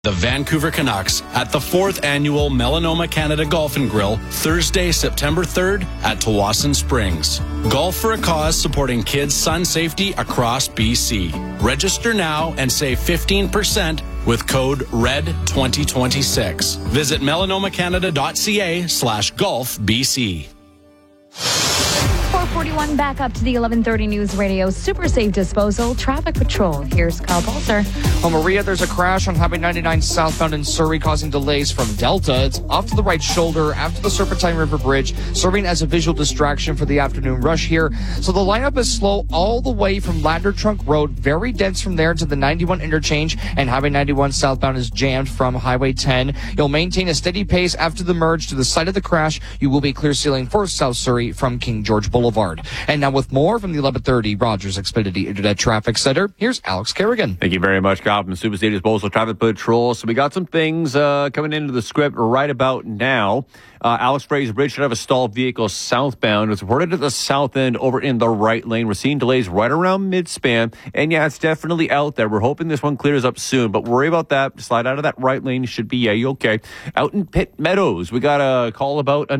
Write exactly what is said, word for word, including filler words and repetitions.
The Vancouver Canucks at the fourth annual Melanoma Canada Golf and Grill, Thursday, September third at Tawasin Springs. Golf for a cause supporting kids' sun safety across B C. Register now and save fifteen percent with code R E D twenty twenty-six. Visit melanomacanada.ca slash golf BC. four forty-one back up to the eleven thirty News Radio Super Safe Disposal Traffic Patrol. Here's Kyle Balzer. Oh, Maria, there's a crash on Highway ninety-nine southbound in Surrey causing delays from Delta. It's off to the right shoulder after the Serpentine River Bridge, serving as a visual distraction for the afternoon rush here. So the lineup is slow all the way from Ladder Trunk Road, very dense from there to the ninety-one interchange, and Highway ninety-one southbound is jammed from Highway ten. You'll maintain a steady pace after the merge to the site of the crash. You will be clear sealing for South Surrey from King George Boulevard. And now with more from the eleven thirty Rogers Xfinity Internet Traffic Center, here's Alex Kerrigan. Thank you very much, Kyle, from Super State Disposal Traffic Patrol. So we got some things uh, coming into the script right about now. Uh, Alex Fraser Bridge should have a stalled vehicle southbound. It's reported at the south end over in the right lane. We're seeing delays right around mid-span. And yeah, it's definitely out there. We're hoping this one clears up soon, but worry about that. Slide out of that right lane. You should be, yeah, you okay. Out in Pitt Meadows, we got a call about a